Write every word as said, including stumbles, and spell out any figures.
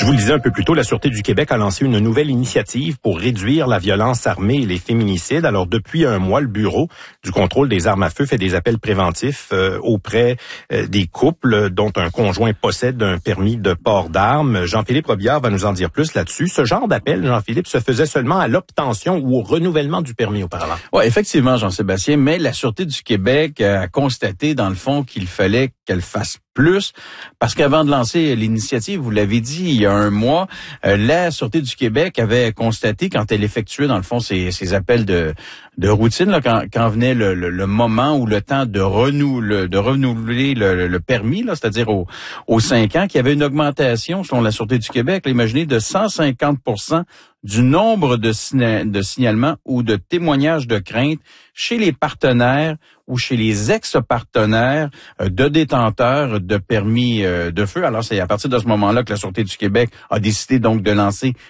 Je vous le disais un peu plus tôt, la Sûreté du Québec a lancé une nouvelle initiative pour réduire la violence armée et les féminicides. Alors, depuis un mois, le Bureau du contrôle des armes à feu fait des appels préventifs euh, auprès euh, des couples dont un conjoint possède un permis de port d'armes. Jean-Philippe Robillard va nous en dire plus là-dessus. Ce genre d'appel, Jean-Philippe, se faisait seulement à l'obtention ou au renouvellement du permis auparavant. Oui, effectivement, Jean-Sébastien, mais la Sûreté du Québec a constaté, dans le fond, qu'il fallait qu'elle fasse plus, parce qu'avant de lancer l'initiative, vous l'avez dit, il y a un mois, euh, la Sûreté du Québec avait constaté, quand elle effectuait, dans le fond, ses, ses appels de, de routine, là, quand, quand venait le, le, le moment ou le temps de, renou, le, de renouveler le, le permis, là, c'est-à-dire aux, aux cinq ans, qu'il y avait une augmentation, selon la Sûreté du Québec, là, imaginez, de cent cinquante pour cent du nombre de, signa- de signalements ou de témoignages de crainte chez les partenaires ou chez les ex-partenaires euh, de détenteurs de permis euh, de feu. Alors, c'est à partir de ce moment-là que la Sûreté du Québec a décidé donc de lancer